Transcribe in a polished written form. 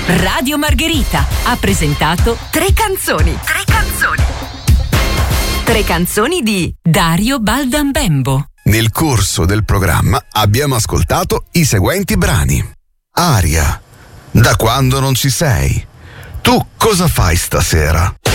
Radio Margherita ha presentato Tre canzoni. Tre canzoni di Dario Baldambembo. Nel corso del programma abbiamo ascoltato i seguenti brani. Aria, da quando non ci sei? Tu cosa fai stasera?